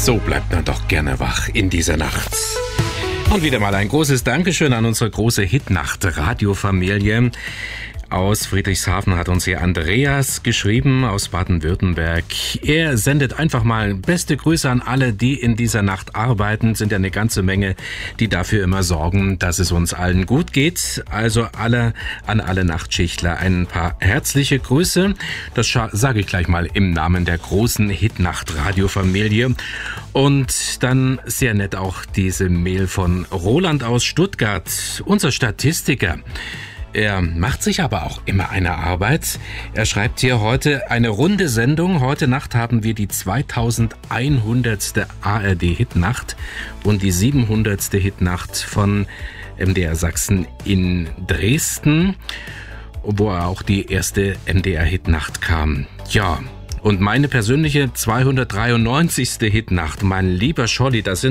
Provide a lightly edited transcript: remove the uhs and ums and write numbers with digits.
So bleibt man doch gerne wach in dieser Nacht. Und wieder mal ein großes Dankeschön an unsere große Hitnacht-Radiofamilie. Aus Friedrichshafen hat uns hier Andreas geschrieben, aus Baden-Württemberg. Er sendet einfach mal beste Grüße an alle, die in dieser Nacht arbeiten. Sind ja eine ganze Menge, die dafür immer sorgen, dass es uns allen gut geht. Also an alle Nachtschichtler ein paar herzliche Grüße. Das sage ich gleich mal im Namen der großen Hitnacht-Radiofamilie. Und dann sehr nett auch diese Mail von Roland aus Stuttgart, unser Statistiker. Er macht sich aber auch immer eine Arbeit. Er schreibt hier heute eine runde Sendung. Heute Nacht haben wir die 2100. ARD-Hitnacht und die 700. Hitnacht von MDR Sachsen in Dresden, wo auch die erste MDR-Hitnacht kam. Ja, und meine persönliche 293. Hitnacht, mein lieber Scholli, das sind